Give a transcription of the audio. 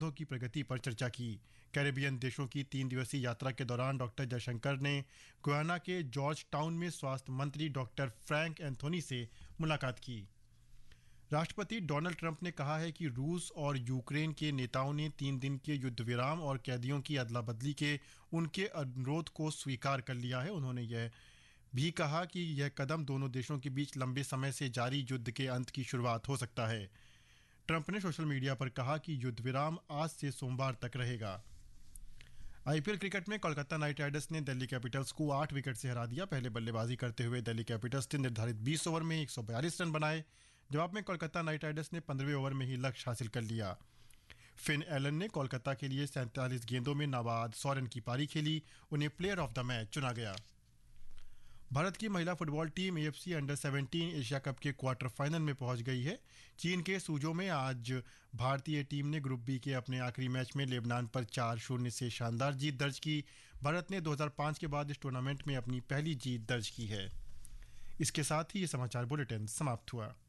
संबंधों की प्रगति पर चर्चा की। कैरेबियन देशों की 3 दिवसीय यात्रा के दौरान डॉक्टर जयशंकर ने गुयाना के जॉर्ज टाउन में स्वास्थ्य मंत्री डॉक्टर फ्रैंक एंथोनी से मुलाकात की। राष्ट्रपति डोनाल्ड ट्रंप ने कहा है कि रूस और यूक्रेन के नेताओं ने 3 दिन के युद्ध विराम और कैदियों की अदला बदली के उनके अनुरोध को स्वीकार कर लिया है। उन्होंने यह भी कहा कि यह कदम दोनों देशों के बीच लंबे समय से जारी युद्ध के अंत की शुरुआत हो सकता है। ट्रंप ने सोशल मीडिया पर कहा कि युद्ध विराम आज से सोमवार तक रहेगा। आईपीएल क्रिकेट में कोलकाता नाइट राइडर्स ने दिल्ली कैपिटल्स को 8 विकेट से हरा दिया। पहले बल्लेबाजी करते हुए दिल्ली कैपिटल्स ने निर्धारित 20 ओवर में 142 रन बनाए। जवाब में कोलकाता नाइट राइडर्स ने 15वें ओवर में ही लक्ष्य हासिल कर लिया। फिन एलन ने कोलकाता के लिए 47 गेंदों में नाबाद 100 रन की पारी खेली। उन्हें प्लेयर ऑफ द मैच चुना गया। भारत की महिला football team AFC under 17 Asia cup के क्वार्टर फाइनल में पहुंच गई है। चीन के सूजो में आज भारतीय टीम ने ग्रुप बी के अपने आखिरी मैच में लेबनान पर 4-0 से शानदार जीत दर्ज की। भारत ने 2005 के बाद इस टूर्नामेंट में अपनी पहली जीत दर्ज की है। इसके साथ ही ये समाचार बुलेटिन समाप्त हुआ।